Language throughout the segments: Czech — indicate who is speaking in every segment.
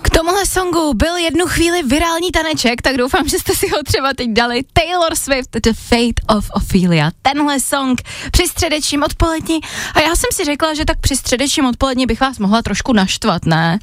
Speaker 1: K tomuhle songu byl jednu chvíli virální taneček, tak doufám, že jste si ho třeba teď dali. Taylor Swift, The Fate of Ophelia. Tenhle song při středečním odpoledni. A já jsem si řekla, že tak při středečním odpoledni bych vás mohla trošku naštvat, ne?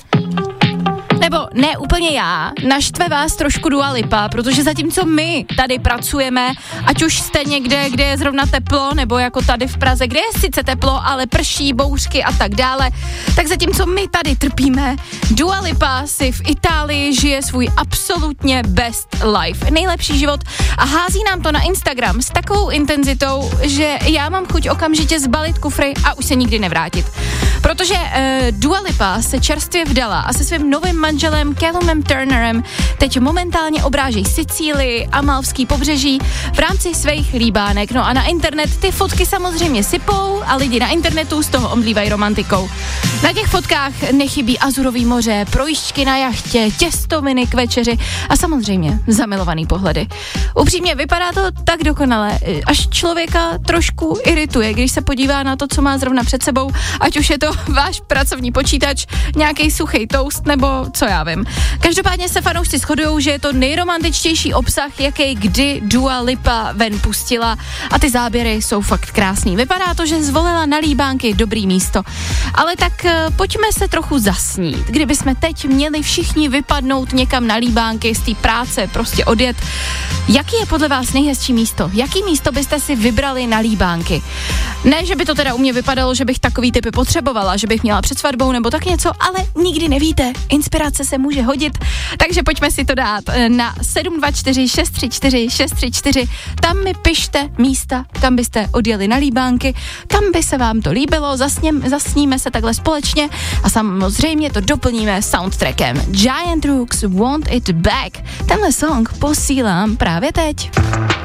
Speaker 1: Nebo ne úplně já, naštve vás trošku Dua Lipa, protože zatímco my tady pracujeme, ať už jste někde, kde je zrovna teplo, nebo jako tady v Praze, kde je sice teplo, ale prší, bouřky a tak dále, tak zatímco my tady trpíme, Dua Lipa si v Itálii žije svůj absolutně best life, nejlepší život a hází nám to na Instagram s takovou intenzitou, že já mám chuť okamžitě zbalit kufry a už se nikdy nevrátit. Protože Dua Lipa se čerstvě vdala a se svým novým manželem Callumem Turnerem teď momentálně obrážejí Sicílii, Amalfský pobřeží v rámci svých líbánek. No a na internet ty fotky samozřejmě sypou a lidi na internetu z toho omdlívají romantikou. Na těch fotkách nechybí azurový moře, projížďky na jachtě, těstoviny k večeři a samozřejmě zamilovaný pohledy. Upřímně vypadá to tak dokonale, až člověka trošku irituje, když se podívá na to, co má zrovna před sebou, ať už je to váš pracovní počítač, nějaký suchý toast nebo co já vím. Každopádně se fanoušci shodujou, že je to nejromantičtější obsah, jaký kdy Dua Lipa ven pustila a ty záběry jsou fakt krásný. Vypadá to, že zvolila na líbánky dobrý místo. Ale tak pojďme se trochu zasnít. Kdyby jsme teď měli všichni vypadnout někam na líbánky z té práce, prostě odjet. Jaký je podle vás nejhezčí místo? Jaký místo byste si vybrali na líbánky? Ne, že by to teda u mě vypadalo, že bych takový typy potřebovala, že bych měla před svatbou nebo tak něco, ale nikdy nevíte. Inspirace se může hodit, takže pojďme si to dát na 724 634 634. Tam mi pište místa, kam byste odjeli na líbánky, kam by se vám to líbilo, zasníme se takhle společně a samozřejmě to doplníme soundtrackem. Giant Rooks Want It Back. Tenhle song posílám právě teď.